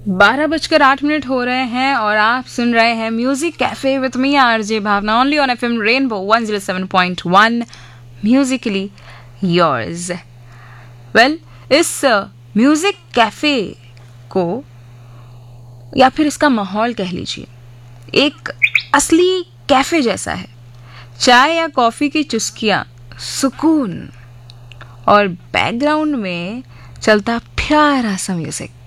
12:08 हो रहे हैं और आप सुन रहे हैं music cafe with me RJ Bhavna only on FM rainbow 107.1 Musically yours. Well, इस म्यूजिक कैफे को या फिर इसका माहौल कह लीजिए एक असली कैफे जैसा है। चाय या कॉफी की चुस्कियां, सुकून और बैकग्राउंड में चलता प्यारा सा म्यूजिक।